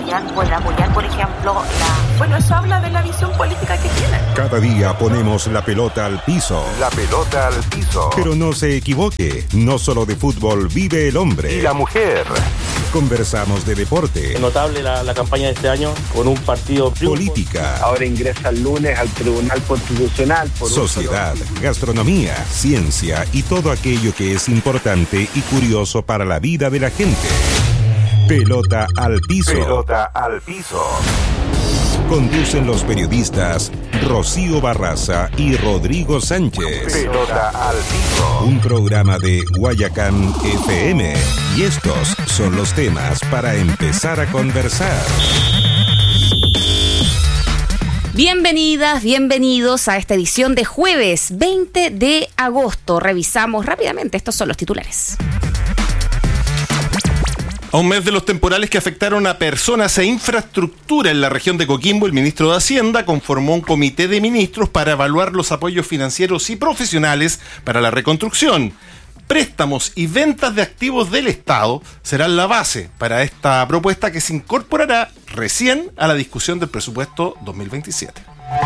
pueda apoyar, por ejemplo, Bueno, eso habla de la visión política que tienen. Cada día ponemos la pelota al piso. La pelota al piso. Pero no se equivoque, no solo de fútbol vive el hombre. Y la mujer. Conversamos de deporte. Notable la campaña de este año con un partido política. Ahora ingresa el lunes al Tribunal Constitucional. Sociedad, gastronomía, ciencia y todo aquello que es importante y curioso para la vida de la gente. Pelota al piso. Pelota al piso. Conducen los periodistas Rocío Barraza y Rodrigo Sánchez. Pelota al piso. Un programa de Guayacán FM. Y estos son los temas para empezar a conversar. Bienvenidas, bienvenidos a esta edición de jueves 20 de agosto. Revisamos rápidamente, estos son los titulares. A un mes de los temporales que afectaron a personas e infraestructura en la región de Coquimbo, el ministro de Hacienda conformó un comité de ministros para evaluar los apoyos financieros y profesionales para la reconstrucción. Préstamos y ventas de activos del Estado serán la base para esta propuesta que se incorporará recién a la discusión del presupuesto 2027.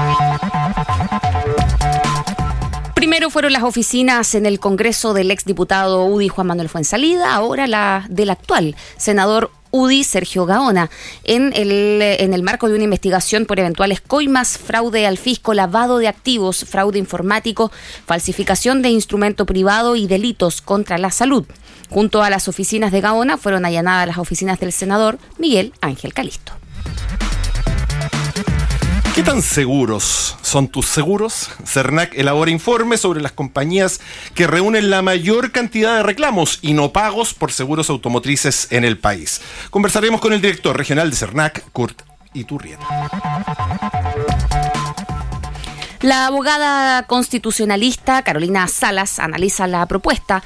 Primero fueron las oficinas en el Congreso del exdiputado UDI Juan Manuel Fuenzalida, ahora la del actual senador UDI Sergio Gaona, en el marco de una investigación por eventuales coimas, fraude al fisco, lavado de activos, fraude informático, falsificación de instrumento privado y delitos contra la salud. Junto a las oficinas de Gaona fueron allanadas las oficinas del senador Miguel Ángel Calisto. ¿Qué tan seguros son tus seguros? Cernac elabora informes sobre las compañías que reúnen la mayor cantidad de reclamos y no pagos por seguros automotrices en el país. Conversaremos con el director regional de Cernac, Kurt Iturrieta. La abogada constitucionalista Carolina Salas analiza la propuesta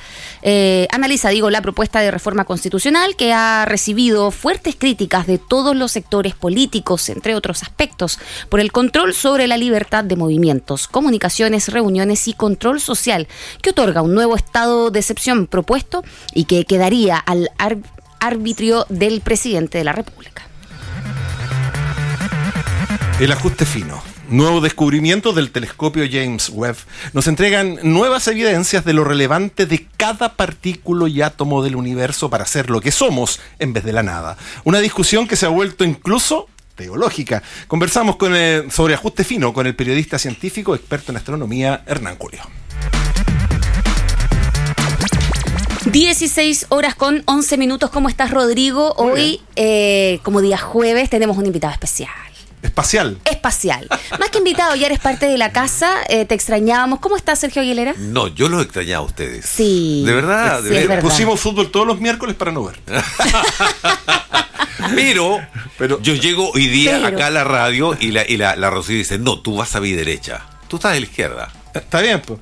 de reforma constitucional que ha recibido fuertes críticas de todos los sectores políticos, entre otros aspectos, por el control sobre la libertad de movimientos, comunicaciones, reuniones y control social, que otorga un nuevo estado de excepción propuesto y que quedaría al arbitrio del presidente de la República. El ajuste fino. Nuevos descubrimientos del telescopio James Webb nos entregan nuevas evidencias de lo relevante de cada partícula y átomo del universo para ser lo que somos en vez de la nada. Una discusión que se ha vuelto incluso teológica. Conversamos sobre ajuste fino con el periodista científico experto en astronomía Hernán Culio. 16 horas con 11 minutos. ¿Cómo estás, Rodrigo? Hoy, como día jueves, tenemos un invitado especial. Espacial. Más que invitado, ya eres parte de la casa, te extrañábamos. ¿Cómo estás, Sergio Aguilera? No, yo los extrañaba a ustedes. Sí. De verdad. Sí, es verdad. Pusimos fútbol todos los miércoles para no ver. Pero yo llego hoy día acá a la radio y la Rocío dice, no, tú vas a mi derecha. Tú estás a la izquierda. Está bien, pues.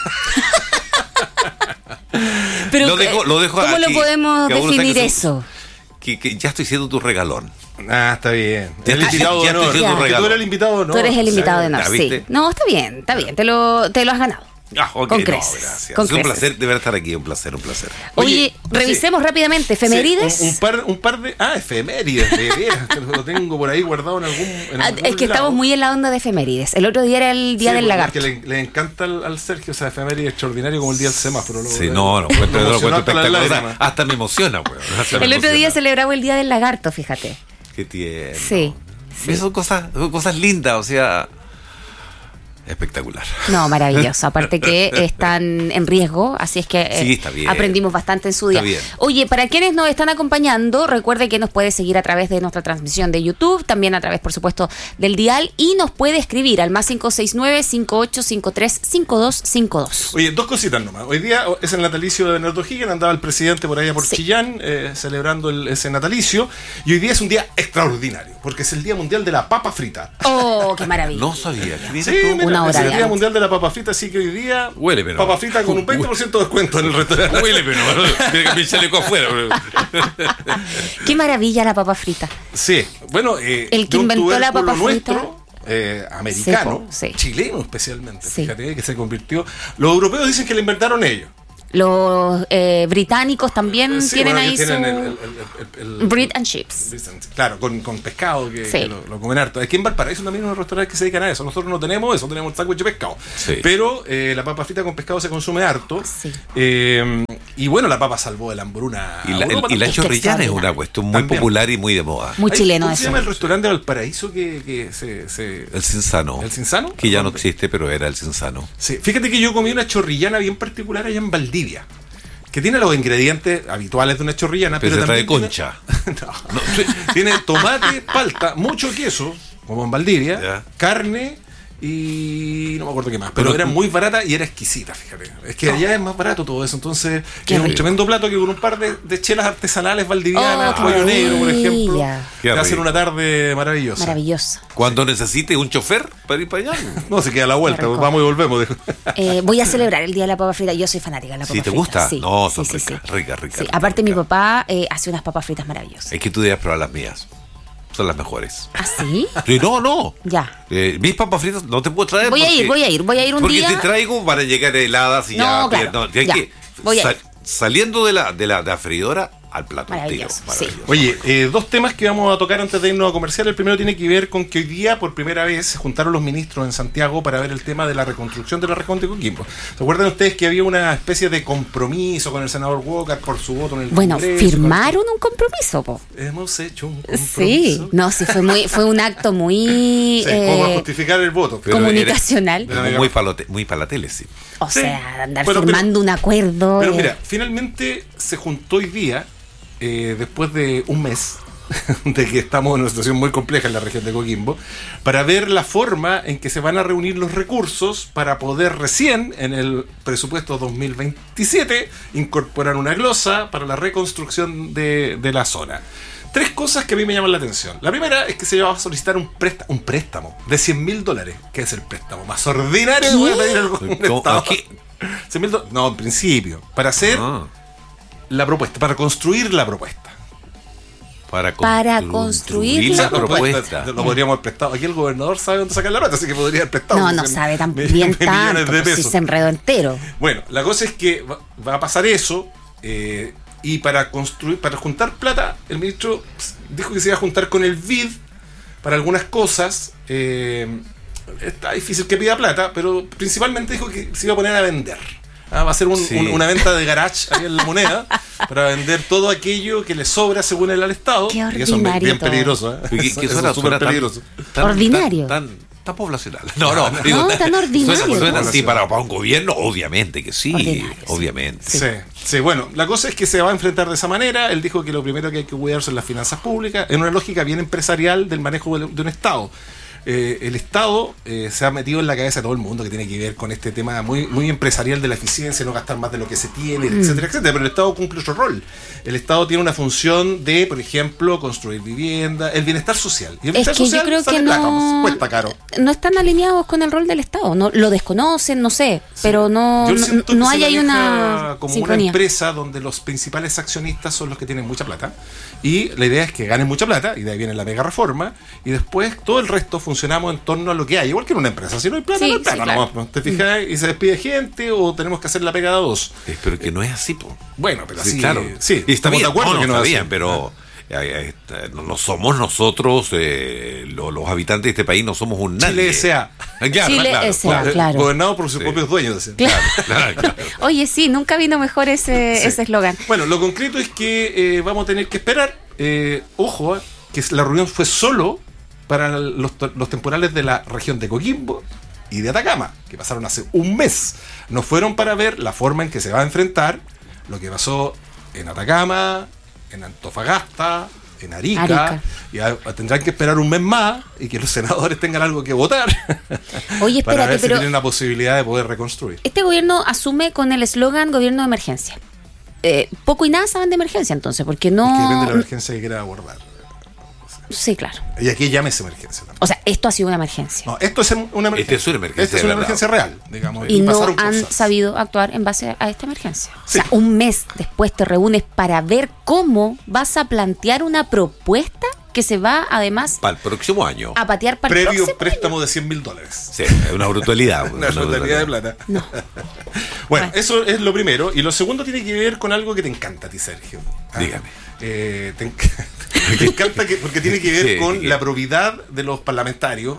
Pero lo dejo ¿cómo aquí, lo podemos definir eso? Que ya estoy siendo tu regalón. Está bien. Ya el invitado de honor. tú eres el invitado de honor. Tú eres el invitado de honor, ¿viste? sí. No, está bien. Te lo has ganado. Okay, con creces. Gracias. Con Es un creces. placer de ver estar aquí, un placer. Oye, revisemos rápidamente efemérides. Sí, un par de efemérides, de veras, que lo tengo por ahí guardado en algún es que estamos muy en la onda de efemérides. El otro día era el Día del Lagarto. Que le encanta al Sergio, o sea, efeméride extraordinario como el Día del Semáforo. Sí, no, cuento espectacular. Hasta me emociona, pues. El otro día celebramos el Día del Lagarto, fíjate. Qué tierno. Sí. Son cosas lindas, o sea, espectacular. No, maravilloso. Aparte que están en riesgo, así es que sí, está bien. Aprendimos bastante en su día. Está bien. Oye, para quienes nos están acompañando, recuerde que nos puede seguir a través de nuestra transmisión de YouTube, también a través, por supuesto, del dial, y nos puede escribir al más 569-5853-5252. Oye, dos cositas nomás. Hoy día es el natalicio de Bernardo Higgins, andaba el presidente por allá por Chillán, celebrando ese natalicio, y hoy día es un día extraordinario, porque es el Día Mundial de la Papa Frita. ¡Oh, qué maravilla! No sabía. Sí, mira, es el Día Mundial de la Papa Frita, así que hoy día huele, pero papa frita con un 20% de descuento en el restaurante. Huele, pero tiene que mi chaleco afuera. Qué maravilla la papa frita. Sí, bueno, el que inventó la papa frita nuestro, americano, sí. Chileno especialmente, sí. Fíjate que se convirtió. Los europeos dicen que la inventaron ellos. Los británicos también tienen ahí su... Bread and chips. Claro, con pescado que Sí. lo comen harto. Aquí en Valparaíso también hay unos restaurantes que se dedican a eso. Nosotros no tenemos eso, tenemos el sándwich de pescado. Sí. Pero la papa frita con pescado se consume harto. Sí. Y bueno, la papa salvó de la hambruna. Y la Es chorrillana es extraordinario. una cuestión muy También. popular y muy de moda. Muy chileno ¿Cómo se eso. llama el restaurante de Valparaíso que se... El Cinzano. ¿El Cinzano? Que ya no existe, pero era el Cinzano. Sí, fíjate que yo comí una chorrillana bien particular allá en Valdivia, que tiene los ingredientes habituales de una chorrillana, Pero pero se trae también concha. No, tiene tomate, palta, mucho queso, como en Valdivia, Ya. carne y no me acuerdo qué más, pero Pero- era muy barata y era exquisita, fíjate. Es que allá es más barato todo eso, entonces Qué es un rico. tremendo plato que con un par de chelas artesanales valdivianas, Oh, qué pollo negro, por ejemplo, maravilla. Qué te hacen rico. una tarde maravillosa. Maravilloso. Cuando necesite un chofer para ir para allá. No, se queda a la vuelta, Qué rico. vamos y volvemos. dijo. Voy a celebrar el Día de la Papa Frita. Yo soy fanática de la papa ¿Sí te frita. gusta? Sí, No, sí, son sí, ricas, sí. ricas. Sí, aparte mi papá hace unas papas fritas maravillosas. Es que tú debes probar las mías. Son las mejores. ¿Ah, sí? Sí, no. Ya. Mis papas fritas no te puedo traer. Voy a ir un porque día. te traigo para llegar heladas y No, ya. claro, hay ya. que Voy a ir. saliendo de la freidora al plato entero. Maravilloso, Maravilloso. Oye, dos temas que vamos a tocar antes de irnos a comercial. El primero tiene que ver con que hoy día, por primera vez, se juntaron los ministros en Santiago para ver el tema de la reconstrucción de la región de Coquimbo. ¿Se acuerdan ustedes que había una especie de compromiso con el senador Walker por su voto en el Bueno, Congreso? firmaron un compromiso, po. Hemos hecho un compromiso. Sí. No, sí, fue un acto muy Sí, como para justificar el voto. Pero comunicacional. era muy para la tele, sí. O Sí. sea, andar Bueno, firmando un acuerdo. Pero mira, finalmente se juntó hoy día, después de un mes de que estamos en una situación muy compleja en la región de Coquimbo, para ver la forma en que se van a reunir los recursos para poder recién, en el presupuesto 2027, incorporar una glosa para la reconstrucción de la zona. Tres cosas que a mí me llaman la atención. La primera es que se va a solicitar un préstamo de $100.000, que es el préstamo más ordinario que puede pedir algún ¿Cómo? estado. Aquí. $100.000, no, en principio, para hacer Ah, la propuesta, para construir la propuesta. Para construir la propuesta. Lo podríamos haber prestado. Aquí el gobernador sabe dónde sacar la plata, así que podría haber prestado. No sabe tan bien millones tanto, de pues, si pesos. se enredó entero. Bueno, la cosa es que va a pasar eso, y para juntar plata, el ministro dijo que se iba a juntar con el BID para algunas cosas. Está difícil que pida plata, pero principalmente dijo que se iba a poner a vender. Va a ser Sí. una venta de garage ahí en la moneda para vender todo aquello que le sobra según él al Estado. Qué Y eso es bien ordinario todo. peligroso. Que Eso suena es súper tan- peligroso. Ordinario. Tan poblacional. No, tan ordinario. Suena así para un gobierno, obviamente que sí. Ordinario, sí. Obviamente. Sí, bueno, la cosa es que se va a enfrentar de esa manera. Él dijo que lo primero que hay que cuidar son las finanzas públicas, en una lógica bien empresarial del manejo de un Estado. El Estado se ha metido en la cabeza de todo el mundo que tiene que ver con este tema muy, muy empresarial de la eficiencia, no gastar más de lo que se tiene, etcétera, etcétera. Pero el Estado cumple otro rol. El Estado tiene una función de, por ejemplo, construir vivienda, el bienestar social. Y el Es bienestar que yo social creo sale que plata, pues, no, cuesta caro. no están alineados con el rol del Estado. No, lo desconocen, no sé, pero no, Yo siento no que hay se ahí maneja una como sincronía. una empresa donde los principales accionistas son los que tienen mucha plata, y la idea es que ganen mucha plata, y de ahí viene la mega reforma, y después todo el resto funcionamos en torno a lo que hay, igual que en una empresa. Si no hay plata, Sí, no hay plata, sí, claro. nomás, ¿no? ¿Te fijas? Y se despide gente, o tenemos que hacer la pegada 2. Pero que no es así, po. Bueno, pero Sí, así, claro. sí, Y está estamos bien, de acuerdo que no está es bien, así. pero no somos nosotros, los habitantes de este país, no somos un nadie. Chile S.A. Ya, Chile claro, S.A., claro. Gobernado por sus Sí. propios dueños. decían. Claro. Oye, sí, nunca vino mejor ese eslogan. Bueno, lo concreto es que vamos a tener que esperar. Ojo, que la reunión fue solo para los temporales de la región de Coquimbo y de Atacama, que pasaron hace un mes. No fueron para ver la forma en que se va a enfrentar lo que pasó en Atacama, en Antofagasta, en Arica. Y tendrán que esperar un mes más y que los senadores tengan algo que votar. Oye, para espérate, ver si pero tienen la posibilidad de poder reconstruir. este gobierno asume con el eslogan gobierno de emergencia. Poco y nada saben de emergencia entonces, porque Es que depende de no... la emergencia que quiera abordar. Sí, claro. Y aquí llámese emergencia también. O sea, esto ha sido una emergencia. No, esto es una emergencia. Esta es una emergencia Esta es una de verdad. emergencia real, digamos. Y no pasaron han cosas. sabido actuar en base a esta emergencia. O Sí. sea, un mes después te reúnes para ver cómo vas a plantear una propuesta. que se va además Para el próximo año. a patear para el Previo próximo préstamo de $100,000. Sí, es una brutalidad. Una brutalidad de plata. No. Bueno, eso es lo primero. Y lo segundo tiene que ver con algo que te encanta a ti, Sergio. Dígame. Te encanta porque tiene que ver Sí. con la probidad de los parlamentarios.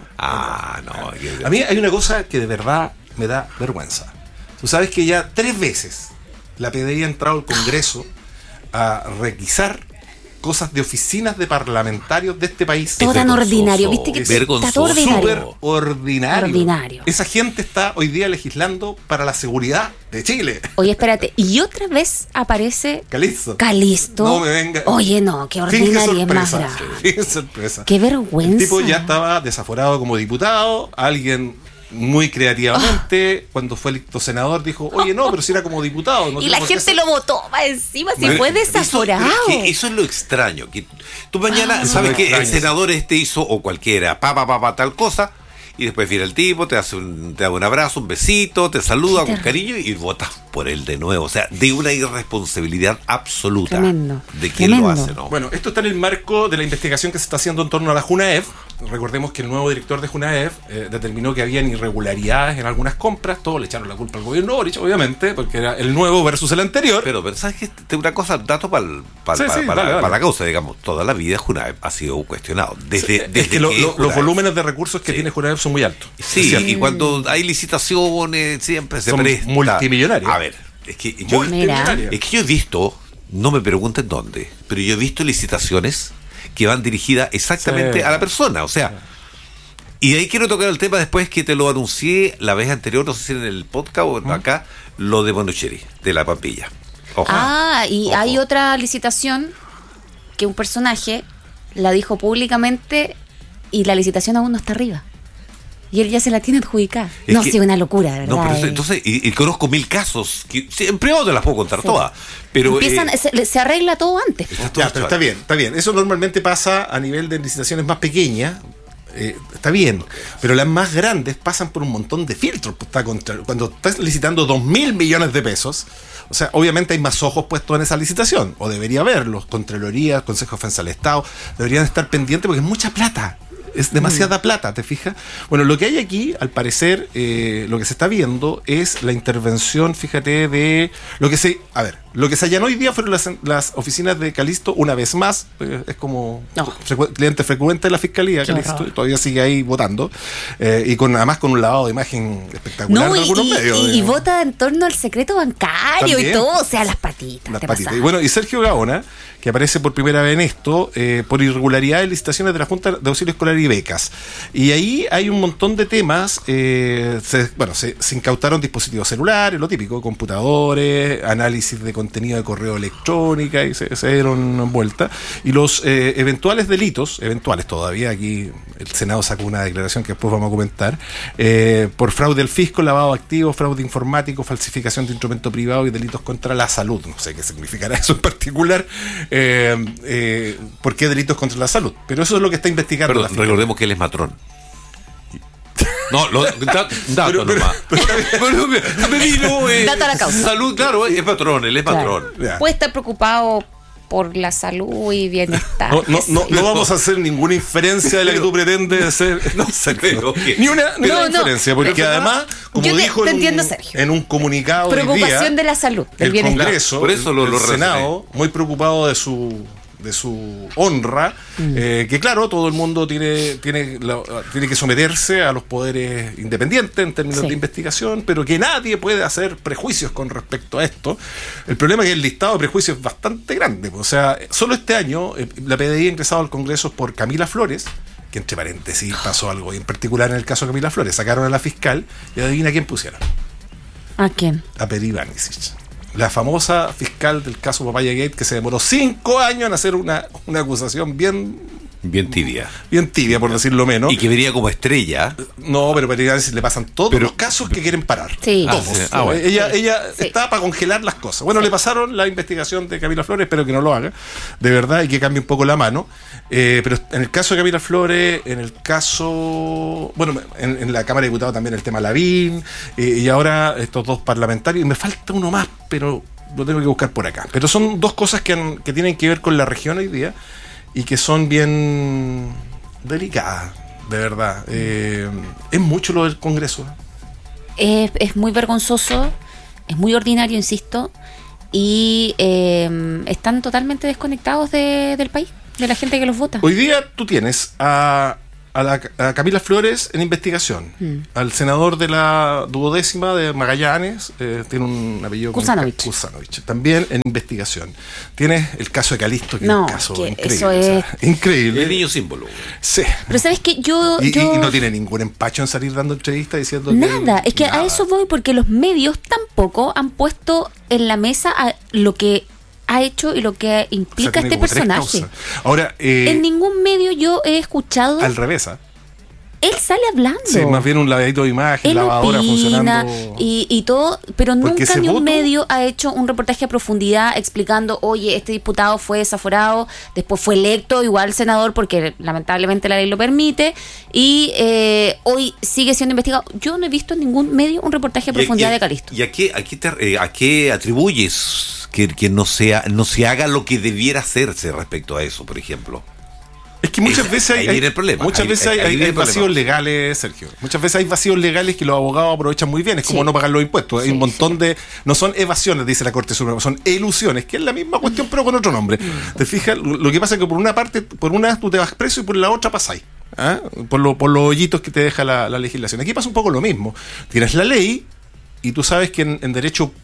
No. A mí hay una cosa que de verdad me da vergüenza. Tú sabes que ya 3 veces la PDI ha entrado al Congreso a requisar cosas de oficinas de parlamentarios de este país. Todo tan vergonzoso, ordinario, viste que es está todo vergonzoso. ordinario. Súper ordinario. Ordinario. Esa gente está hoy día legislando para la seguridad de Chile. Oye, espérate, y otra vez aparece Calisto. Calisto. No me venga. Oye, no, qué Finge ordinaria es más sorpresa. grave. Finge sorpresa. Qué vergüenza. El tipo ya estaba desaforado como diputado. Alguien muy creativamente, cuando fue electo senador, dijo, oye, no, pero si era como diputado. No Y tiene la por qué gente ser". lo votó más encima, si Bueno, fue desaforado. Eso es lo extraño. Que tú mañana eso sabes es lo que el extraño. senador hizo, o cualquiera, tal cosa, y después viene el tipo, te da un abrazo, un besito, te saluda Qué con cariño y votas por él de nuevo. O sea, de una irresponsabilidad absoluta. Tremendo, De quien lo tremendo. hace, ¿no? Bueno, esto está en el marco de la investigación que se está haciendo en torno a la Junaev. Recordemos que el nuevo director de Junaev determinó que habían irregularidades en algunas compras. Todos le echaron la culpa al gobierno Boric, obviamente, porque era el nuevo versus el anterior. Pero ¿sabes qué? Una cosa, dato para dale. la causa, digamos. Toda la vida Junaev ha sido cuestionado. Desde es que los Junaev- volúmenes de recursos que Sí. tiene Junaev son muy altos. Sí, Es cierto. y cuando hay licitaciones siempre se Son presta. multimillonarios. A ver, es que yo Multimillonarios. Es que yo he visto, no me pregunten dónde, pero yo he visto licitaciones que van dirigidas exactamente Sí. a la persona, o sea, y ahí quiero tocar el tema después que te lo anuncié la vez anterior, no sé si en el podcast o acá, lo de Bonucci, de la Pampilla. Ojo. Y Ojo. hay otra licitación que un personaje la dijo públicamente y la licitación aún no está arriba. Y él ya se la tiene adjudicada. Es No, que- sí, una locura, ¿verdad? No, pero entonces, y conozco 1000 casos, que en privado te las puedo contar Sí. todas, pero se arregla todo antes. está todo Ya, pero está bien, está bien. Eso normalmente pasa a nivel de licitaciones más pequeñas. Está bien, pero las más grandes pasan por un montón de filtros. Cuando estás licitando 2.000 millones de pesos, o sea, obviamente hay más ojos puestos en esa licitación, o debería haberlos. Contraloría, Consejo de Defensa del Estado, deberían estar pendientes porque es mucha plata. Es demasiada plata, ¿te fijas? Bueno, lo que hay aquí, al parecer, lo que se está viendo es la intervención, fíjate, de lo que se allanó hoy día fueron las oficinas de Calisto una vez más. Es como No. cliente frecuente de la Fiscalía, Qué Calisto, horror. todavía sigue ahí votando. Y además con un lavado de imagen espectacular No, en algunos medios. y digamos. vota en torno al secreto bancario También. y todo, o sea, las patitas. Las te patitas. pasas. Y bueno, y Sergio Gaona, que aparece por primera vez en esto, por irregularidades en licitaciones de la Junta de Auxilio Escolar y Becas. Y ahí hay un montón de temas. Se incautaron dispositivos celulares, lo típico, computadores, análisis de contenido de correo electrónica, y se dieron vuelta. Y los eventuales delitos, eventuales todavía, aquí el Senado sacó una declaración que después vamos a comentar, por fraude al fisco, lavado de activos, fraude informático, falsificación de instrumento privado y delitos contra la salud. No sé qué significará eso en particular. ¿Por qué delitos contra la salud? Pero eso es lo que está investigando la Perdón, Fiscalía. recordemos que él es matrón. No, dato Pero- nomás. Pero me vino, Dato a la causa. Salud, claro, es patrón, él es Claro. patrón. Ya. Puede estar preocupado por la salud y bienestar. No vamos a hacer ninguna inferencia de la que tú pretendes hacer. No, Sergio. Pero, ¿qué? Ni una No, inferencia, porque pero- además, como Yo te dijo entiendo, Sergio. en un comunicado hoy Preocupación día, de la salud, del el bienestar. Congreso, Por eso lo el relacioné. Senado, muy preocupado de su honra, que claro, todo el mundo tiene que someterse a los poderes independientes en términos Sí. de investigación, pero que nadie puede hacer prejuicios con respecto a esto. El problema es que el listado de prejuicios es bastante grande. O sea, solo este año la PDI ha ingresado al Congreso por Camila Flores, que entre paréntesis pasó algo en particular en el caso de Camila Flores. Sacaron a la fiscal y adivina quién pusieron. ¿A quién? A Peri Banisic, la famosa fiscal del caso Papaya Gate, que se demoró 5 años en hacer una acusación bien tibia, por decirlo menos. Y que venía como estrella. No, pero a Peri Banisic le pasan todos los casos que quieren parar. Sí. Todos. sí. Ah, bueno. Ella Sí. está para congelar las cosas. Bueno, le pasaron la investigación de Camila Flores, espero que no lo haga, de verdad, y que cambie un poco la mano. Pero en el caso de Camila Flores, en el caso, bueno, en la Cámara de Diputados también el tema Lavín, y ahora estos dos parlamentarios, y me falta uno más, pero lo tengo que buscar por acá. Pero son dos cosas que tienen que ver con la región hoy día, y que son bien delicadas, de verdad. Es mucho lo del Congreso. Es muy vergonzoso, es muy ordinario, insisto, y están totalmente desconectados del país, de la gente que los vota. Hoy día tú tienes a Camila Flores en investigación, al senador de la 12ª de Magallanes, tiene un apellido Kuzanovich, también en investigación. Tienes el caso de Calisto, que es un caso increíble. Eso es increíble. El niño símbolo. Sí. Pero sabes que yo y no tiene ningún empacho en salir dando entrevistas diciendo nada, es que nada. a eso voy, porque los medios tampoco han puesto en la mesa lo que ha hecho y lo que implica este personaje. Ahora, en ningún medio yo he escuchado al revés, él sale hablando. Sí, más bien un lavadito de imagen, él lavadora opina funcionando. Y todo, pero porque nunca ni un voto medio ha hecho un reportaje a profundidad explicando, oye, este diputado fue desaforado, después fue electo, igual senador, porque lamentablemente la ley lo permite, y hoy sigue siendo investigado. Yo no he visto en ningún medio un reportaje a profundidad de Calisto. ¿Y a qué atribuyes que no se haga lo que debiera hacerse respecto a eso, por ejemplo? Es que muchas veces ahí viene el problema. Muchas veces hay vacíos legales, Sergio. Muchas veces hay vacíos legales que los abogados aprovechan muy bien. Es como no pagar los impuestos. Hay un montón de... No son evasiones, dice la Corte Suprema, son elusiones, que es la misma cuestión, pero con otro nombre. ¿Te fijas? Lo que pasa es que por una tú te vas preso y por la otra pasáis. Por los hoyitos que te deja la legislación. Aquí pasa un poco lo mismo. Tienes la ley y tú sabes que en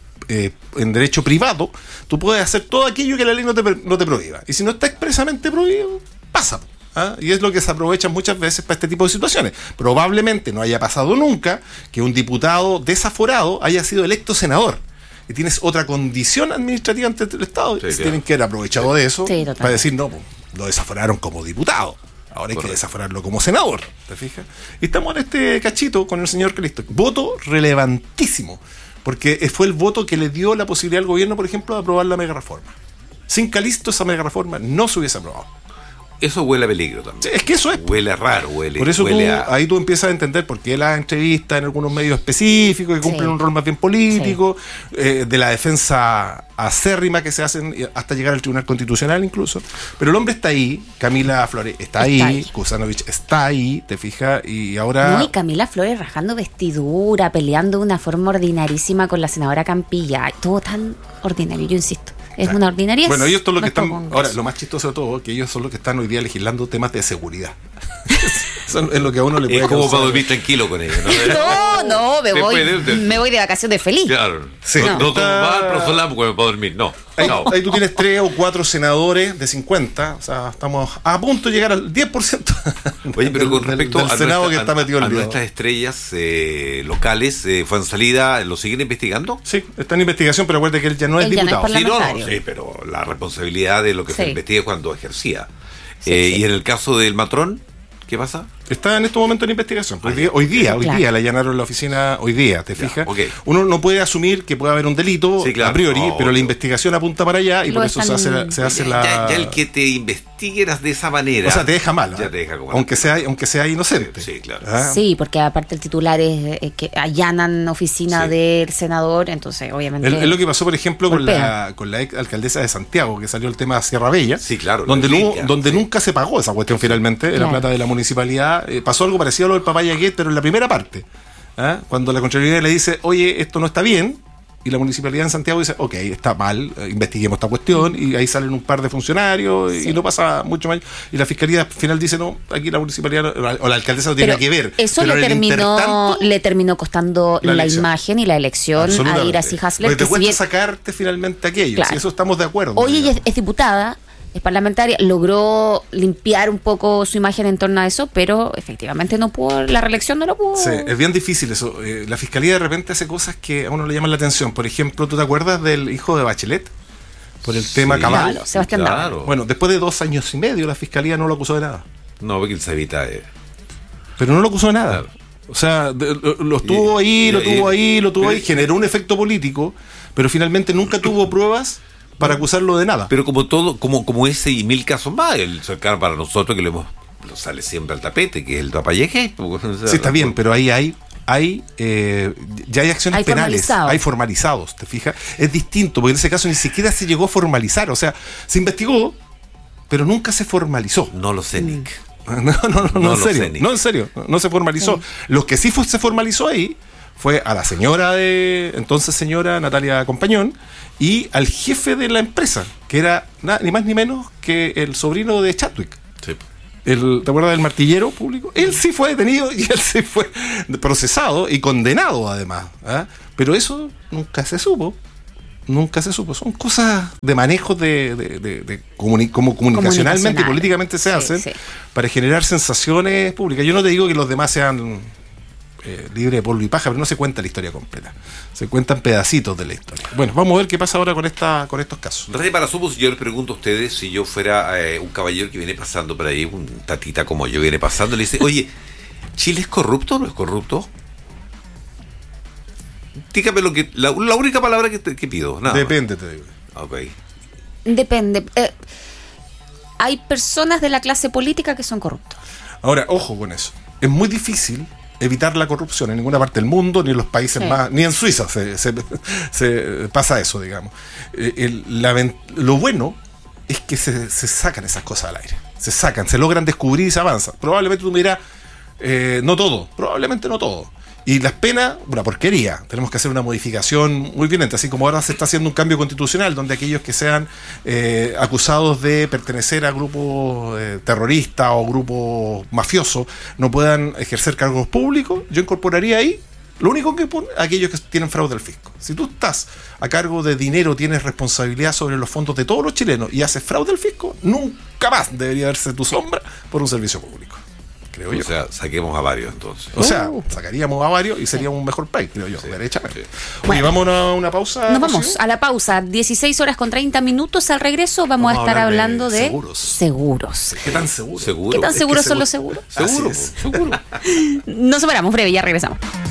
derecho privado tú puedes hacer todo aquello que la ley no te prohíba. Y si no está expresamente prohibido, pasa. Y es lo que se aprovechan muchas veces para este tipo de situaciones. Probablemente no haya pasado nunca que un diputado desaforado haya sido electo senador. Y tienes otra condición administrativa ante el Estado. Sí, tienen que haber aprovechado de eso para decir, no, lo desaforaron como diputado. Ahora hay que desaforarlo como senador. ¿Te fijas? Y estamos en este cachito con el señor Calisto. Voto relevantísimo. Porque fue el voto que le dio la posibilidad al gobierno, por ejemplo, de aprobar la megareforma. Sin Calisto esa megareforma no se hubiese aprobado. Eso huele a peligro también. Sí, es que eso es. Huele raro, huele. Por eso ahí tú empiezas a entender por qué las entrevistas en algunos medios específicos que cumplen un rol más bien político, de la defensa acérrima que se hacen hasta llegar al Tribunal Constitucional incluso. Pero el hombre está ahí, Camila Flores está ahí, Kuzanovich está ahí, te fijas, y ahora... No, y Camila Flores rajando vestidura, peleando de una forma ordinarísima con la senadora Campilla, todo tan ordinario, yo insisto. Es una ordinariedad. Bueno, ellos son los que están... Ahora, lo más chistoso de todo, que ellos son los que están hoy día legislando temas de seguridad. Es lo que a uno le puede... Es como para dormir tranquilo con ellos, ¿no? Me voy de vacaciones feliz. Claro. Sí. No tomo mal, pero solamente para dormir, no. Ahí tú tienes 3 o 4 senadores de 50, o sea, estamos a punto de llegar al 10%. Oye, pero con respecto del Senado que está metido en el nuestras estrellas locales, fue en salida, ¿lo siguen investigando? Sí, está en investigación, pero acuérdate que él ya no es diputado. Sí, pero la responsabilidad de lo que se investiga cuando ejercía. Y en el caso del Matrón, ¿qué pasa? Está en este momento en investigación. Hoy día le allanaron la oficina, hoy día, ¿te fijas? Okay. Uno no puede asumir que puede haber un delito a priori, pero la investigación apunta para allá y por eso se hace la... Ya el que te investigueras de esa manera... O sea, te deja mal, ya te deja como aunque sea inocente. Sí, claro. Sí, porque aparte el titular es que allanan oficina del senador, entonces obviamente... Es lo que pasó, por ejemplo, con la ex alcaldesa de Santiago, que salió el tema de Sierra Bella. Sí, claro. Donde nunca se pagó esa cuestión finalmente, la plata de la municipalidad. Pasó algo parecido a lo del Papaya Gate, pero en la primera parte. Cuando la Contraloría le dice, oye, esto no está bien, y la municipalidad en Santiago dice, ok, está mal, investiguemos esta cuestión, y ahí salen un par de funcionarios, y no pasa mucho más. Y la fiscalía al final dice, no, aquí la municipalidad o la alcaldesa no tiene que ver. Eso pero le terminó costando la imagen y la elección a Iracy Hasler. Porque te cuesta sacarte finalmente aquello, claro. Si eso estamos de acuerdo. Hoy ella es diputada, es parlamentaria, logró limpiar un poco su imagen en torno a eso, pero efectivamente no pudo, la reelección no lo pudo. Sí, es bien difícil eso. La fiscalía de repente hace cosas que a uno le llaman la atención. Por ejemplo, ¿tú te acuerdas del hijo de Bachelet? Por el tema Cabal. Claro, Sebastián Daval. Bueno, después de 2 años y medio la fiscalía no lo acusó de nada. No, porque él se evita... Pero no lo acusó de nada. Claro. O sea, lo tuvo ahí, generó un efecto político, pero finalmente nunca tuvo pruebas para acusarlo de nada. Pero como todo, como ese y 1000 casos más, el cercano para nosotros que lo sale siempre al tapete, que es el Tapayeje. Sí, está bien, pero ahí ya hay acciones penales, hay formalizados, ¿te fijas? Es distinto, porque en ese caso ni siquiera se llegó a formalizar, o sea, se investigó, pero nunca se formalizó. No lo sé, Nick. No, en serio, no se formalizó. Sí. Lo que sí se formalizó ahí fue a la entonces señora Natalia Compañón, y al jefe de la empresa, que era ni más ni menos que el sobrino de Chadwick. Sí. ¿Te acuerdas del martillero público? Él sí fue detenido y él sí fue procesado y condenado además, ¿eh? Pero eso nunca se supo. Son cosas de manejo como comunicacionalmente y políticamente se hacen para generar sensaciones públicas. Yo no te digo que los demás sean libres de polvo y paja, pero no se cuenta la historia completa. Se cuentan pedacitos de la historia. Bueno, vamos a ver qué pasa ahora con estos casos. Rey para Supos, yo les pregunto a ustedes, si yo fuera un caballero que viene pasando por ahí, un tatita como yo viene pasando, le dice, oye, ¿Chile es corrupto o no es corrupto? Dígame lo que la única palabra que pido. Nada Depende, te digo. Okay. Depende. Hay personas de la clase política que son corruptos. Ahora, ojo con eso. Es muy difícil evitar la corrupción en ninguna parte del mundo, ni en los países más, ni en Suiza se pasa eso, digamos. Lo bueno es que se sacan esas cosas al aire. Se logran descubrir y se avanza. Probablemente tú me dirás, probablemente no todo. Y las penas, una porquería. Tenemos que hacer una modificación muy violenta, así como ahora se está haciendo un cambio constitucional donde aquellos que sean acusados de pertenecer a grupos terroristas o grupos mafiosos no puedan ejercer cargos públicos. Yo incorporaría ahí lo único que pone aquellos que tienen fraude al fisco. Si tú estás a cargo de dinero, tienes responsabilidad sobre los fondos de todos los chilenos y haces fraude al fisco, nunca más debería verse tu sombra por un servicio público. Creo yo. O sea, saquemos a varios entonces. O sea, sacaríamos a varios y seríamos un mejor país, creo yo, derechamente. Bueno, vamos a una pausa. Nos vamos a la pausa, 16 horas con 30 minutos. Al regreso vamos a estar hablando de seguros. ¿Qué tan seguros? ¿Qué tan seguros son los seguros? Seguro. Nos separamos breve, ya regresamos.